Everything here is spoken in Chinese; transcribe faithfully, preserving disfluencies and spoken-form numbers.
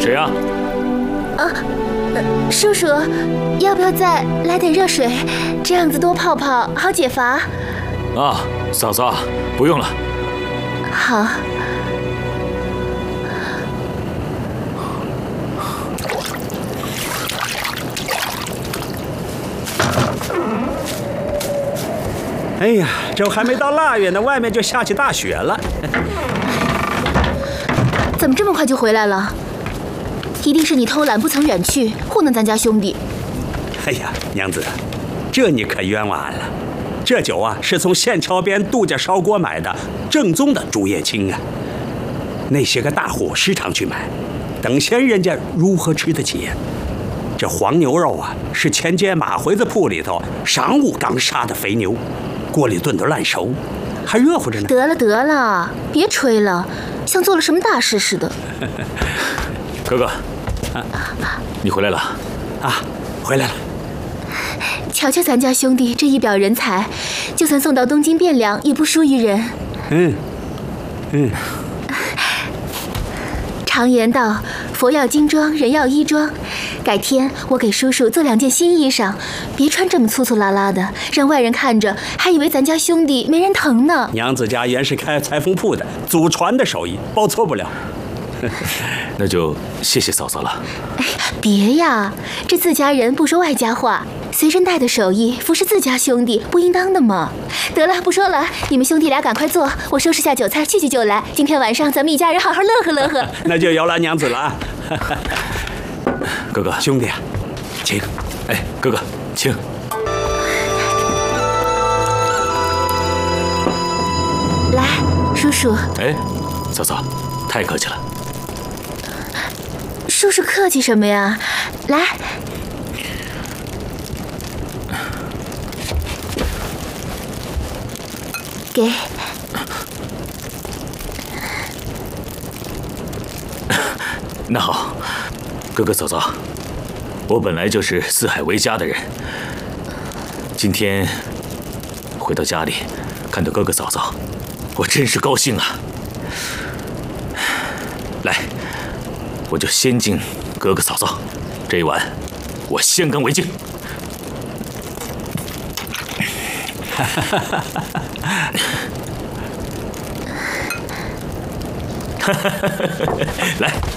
谁呀？ 啊，呃，叔叔，要不要再来点热水？这样子多泡泡，好解乏。 啊，嫂子，不用了。 好。 哎呀，这还没到腊月呢，外面就下起大雪了。 怎么这么快就回来了？一定是你偷懒不曾远去，糊弄咱家兄弟。 哎呀，娘子，这你可冤枉俺了。这酒啊，是从县桥边杜家烧锅买的，正宗的竹叶青啊。那些个大户时常去买，等闲人家如何吃得起呀？这黄牛肉啊，是前街马回子铺里头晌午刚杀的肥牛，锅里炖得烂熟，还热乎着呢。 得了得了，别吹了，像做了什么大事似的。 哥哥，你回来了啊，回来了。 瞧瞧咱家兄弟这一表人才，就算送到东京汴梁也不输于人。 嗯嗯。 常言道，佛要金装，人要衣装。改天我给叔叔做两件新衣裳，别穿这么粗粗拉拉的，让外人看着还以为咱家兄弟没人疼呢。 娘子家原是开裁缝铺的，祖传的手艺，包错不了。 那就谢谢嫂嫂了。 哎，别呀，这自家人不说外家话，随身带的手艺服侍自家兄弟，不应当的吗？得了，不说了，你们兄弟俩赶快坐，我收拾下酒菜，去去就来。今天晚上咱们一家人好好乐呵乐呵。 那就由劳娘子了啊。 哥哥， 兄弟啊，请。 哎，哥哥，请。 来，叔叔。 哎，嫂嫂，太客气了。 叔叔客气什么呀？来。给。 那好，哥哥嫂嫂，我本来就是四海为家的人，今天回到家里，看到哥哥嫂嫂，我真是高兴啊！来，我就先敬哥哥嫂嫂，这一碗我先干为敬。来。